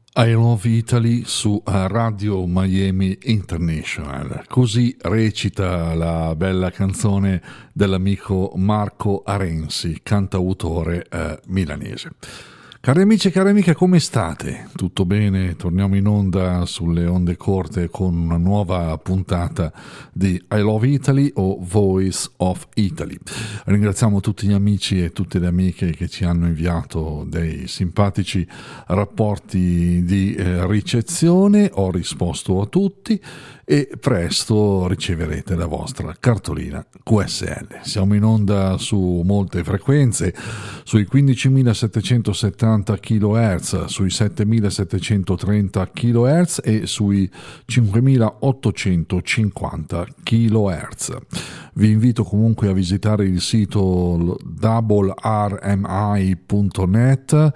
I Love Italy su Radio Miami International. Così recita la bella canzone dell'amico Marco Arensi, cantautore milanese. Cari amici e cari amiche, come state? Tutto bene? Torniamo in onda sulle onde corte con una nuova puntata di I Love Italy o Voice of Italy. Ringraziamo tutti gli amici e tutte le amiche che ci hanno inviato dei simpatici rapporti di ricezione. Ho risposto a tutti e presto riceverete la vostra cartolina QSL. Siamo in onda su molte frequenze, sui 15.770 kHz, sui 7.730 kHz e sui 5.850 kHz. Vi invito comunque a visitare il sito www.rmi.net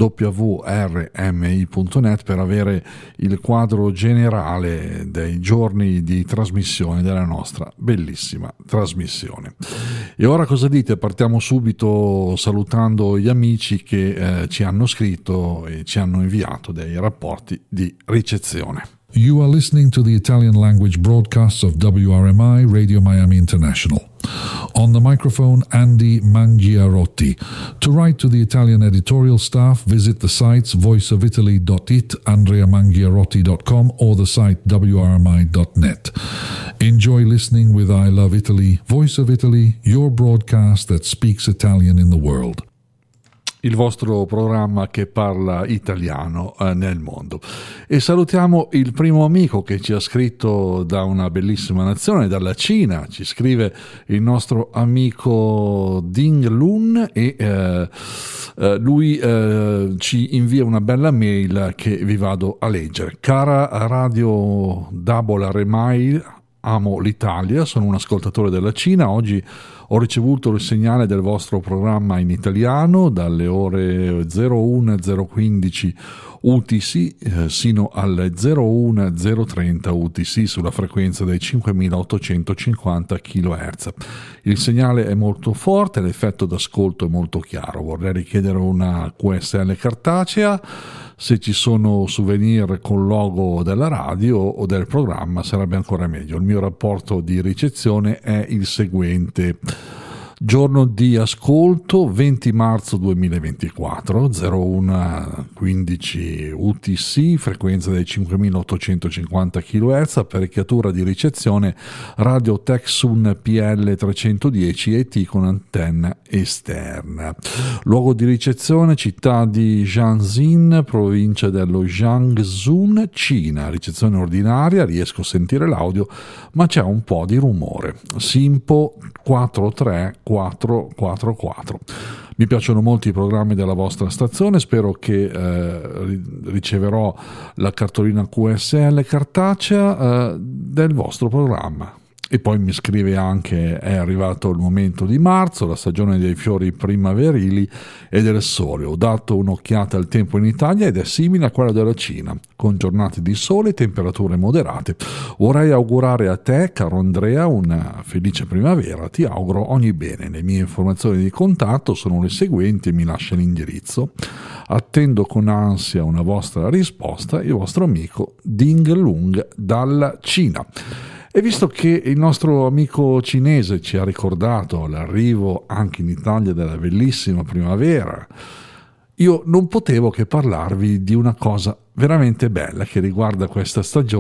www.rmi.net per avere il quadro generale dei giorni di trasmissione della nostra bellissima trasmissione. E ora cosa dite? Partiamo subito salutando gli amici che ci hanno scritto e ci hanno inviato dei rapporti di ricezione. You are listening to the Italian language broadcasts of WRMI Radio Miami International. On the microphone, Andy Mangiarotti. To write to the Italian editorial staff, visit the sites voiceofitaly.it, andreamangiarotti.com or the site wrmi.net. Enjoy listening with I Love Italy, Voice of Italy, your broadcast that speaks Italian in the world. Il vostro programma che parla italiano nel mondo. E salutiamo il primo amico che ci ha scritto da una bellissima nazione, dalla Cina. Ci scrive il nostro amico Ding Lun e lui ci invia una bella mail che vi vado a leggere. Cara Radio Double RMI, amo l'Italia, sono un ascoltatore della Cina. Oggi ho ricevuto il segnale del vostro programma in italiano dalle ore 01:015 UTC sino alle 01:030 UTC sulla frequenza dei 5.850 kHz. Il segnale è molto forte, l'effetto d'ascolto è molto chiaro. Vorrei richiedere una QSL cartacea. Se ci sono souvenir con logo della radio o del programma sarebbe ancora meglio. Il mio rapporto di ricezione è il seguente. Giorno di ascolto 20 marzo 2024, 01:15 UTC, frequenza dei 5.850 kHz, apparecchiatura di ricezione Radio Texun PL310 ET con antenna esterna. Luogo di ricezione città di Jiangxin, provincia dello Jiangsu, Cina. Ricezione ordinaria, riesco a sentire l'audio ma c'è un po' di rumore. Simpo 43444. Mi piacciono molto i programmi della vostra stazione, spero che riceverò la cartolina QSL cartacea del vostro programma. E poi mi scrive anche: è arrivato il momento di marzo, la stagione dei fiori primaverili e del sole. Ho dato un'occhiata al tempo in Italia ed è simile a quello della Cina, con giornate di sole e temperature moderate. Vorrei augurare a te, caro Andrea, una felice primavera. Ti auguro ogni bene. Le mie informazioni di contatto sono le seguenti e mi lascia l'indirizzo. Attendo con ansia una vostra risposta. Il vostro amico Ding Lung dalla Cina. E visto che il nostro amico cinese ci ha ricordato l'arrivo anche in Italia della bellissima primavera, io non potevo che parlarvi di una cosa veramente bella che riguarda questa stagione